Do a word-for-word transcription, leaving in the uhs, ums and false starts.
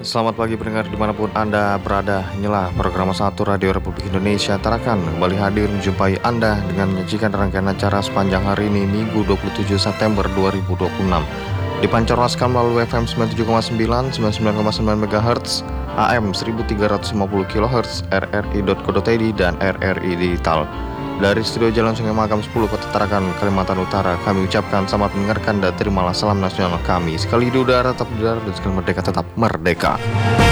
Selamat pagi pendengar dimanapun Anda berada. Inilah program satu Radio Republik Indonesia Tarakan kembali hadir menjumpai Anda dengan menyajikan rangkaian acara sepanjang hari ini Minggu dua puluh tujuh September dua ribu dua puluh enam. Dipancarkan melalui F M sembilan puluh tujuh koma sembilan, sembilan puluh sembilan koma sembilan MHz, A M seribu tiga ratus lima puluh kilohertz, R R I dot co dot I D dan R R I Digital. Dari studio Jalan Sungai Mahakam sepuluh Kota Tarakan, Kalimantan Utara, kami ucapkan selamat mendengarkan dan terimalah salam nasional kami. Sekali di udara tetap di udara dan sekali merdeka tetap merdeka.